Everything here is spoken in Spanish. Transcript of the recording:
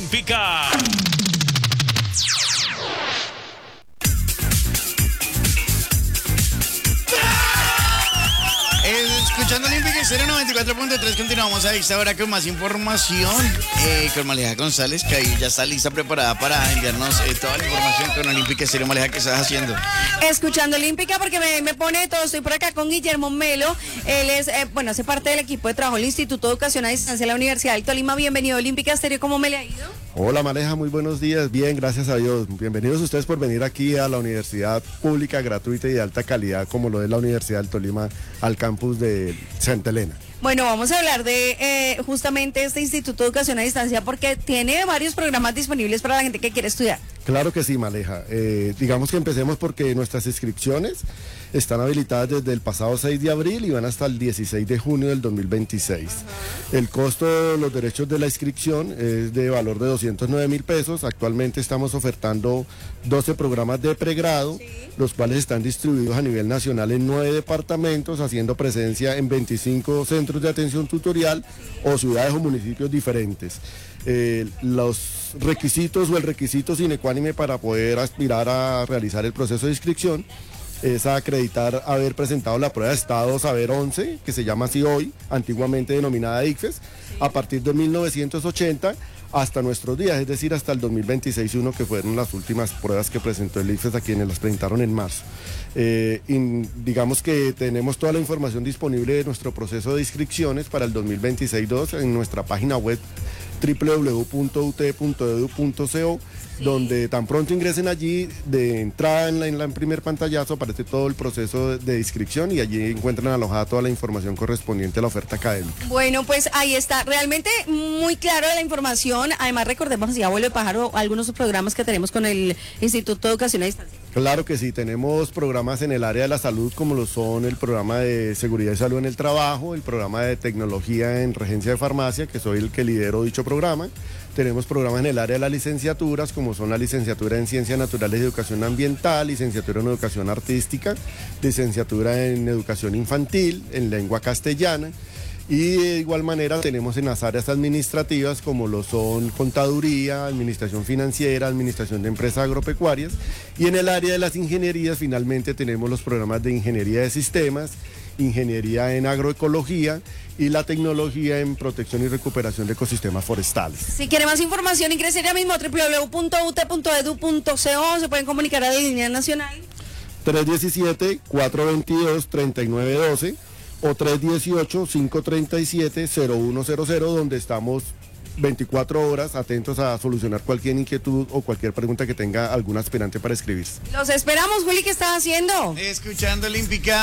Olímpica. Escuchando Olímpica 094.3, continuamos a esta hora con más información con Maleja González, que ahí ya está lista, preparada para enviarnos toda la información con Olímpica Estéreo. Maleja, ¿qué estás haciendo? Escuchando Olímpica porque me pone todo. Estoy por acá con Guillermo Melo. Él es, hace parte del equipo de trabajo del Instituto de Educación a Distancia de la Universidad del Tolima. Bienvenido a Olímpica Estéreo. ¿Cómo me le ha ido? Hola Maleja, muy buenos días. Bien, gracias a Dios. Bienvenidos ustedes por venir aquí a la universidad pública, gratuita y de alta calidad, como lo es la Universidad del Tolima, al campus de Santa Elena. Bueno, vamos a hablar de justamente este Instituto de Educación a Distancia porque tiene varios programas disponibles para la gente que quiere estudiar. Claro que sí, Maleja. Digamos que empecemos porque nuestras inscripciones están habilitadas desde el pasado 6 de abril y van hasta el 16 de junio del 2026. El costo de los derechos de la inscripción es de valor de 209.000 pesos. Actualmente estamos ofertando 12 programas de pregrado, los cuales están distribuidos a nivel nacional en 9 departamentos, haciendo presencia en 25 centros de atención tutorial o ciudades o municipios diferentes. Los requisitos o el requisito sine qua non para poder aspirar a realizar el proceso de inscripción es acreditar haber presentado la prueba de estado Saber 11, que se llama así hoy, antiguamente denominada ICFES, a partir de 1980 hasta nuestros días, es decir, hasta el 2026-1, que fueron las últimas pruebas que presentó el ICFES a quienes las presentaron en marzo. Digamos que tenemos toda la información disponible de nuestro proceso de inscripciones para el 2026-2 en nuestra página web www.ut.edu.co, donde tan pronto ingresen allí, de entrada en primer pantallazo aparece todo el proceso de inscripción y allí encuentran alojada toda la información correspondiente a la oferta académica. Bueno, pues ahí está, realmente muy claro la información. Además, recordemos, así abuelo de pájaro, algunos programas que tenemos con el Instituto de Educación a Distancia. Claro que sí, tenemos programas en el área de la salud, como lo son el programa de seguridad y salud en el trabajo, el programa de tecnología en regencia de farmacia, que soy el que lidero dicho programa. Tenemos programas en el área de las licenciaturas, como son la licenciatura en Ciencias Naturales y Educación Ambiental, licenciatura en Educación Artística, licenciatura en Educación Infantil, en Lengua Castellana. Y de igual manera tenemos en las áreas administrativas como lo son contaduría, administración financiera, administración de empresas agropecuarias, y en el área de las ingenierías finalmente tenemos los programas de ingeniería de sistemas, ingeniería en agroecología y la tecnología en protección y recuperación de ecosistemas forestales. Si quiere más información, ingrese ya mismo a www.ut.edu.co. Se pueden comunicar a la línea nacional 317-422-3912 o 318-537-0100, donde estamos 24 horas atentos a solucionar cualquier inquietud o cualquier pregunta que tenga algún aspirante para escribirse. Los esperamos, Juli, ¿qué estás haciendo? Escuchando Olímpica.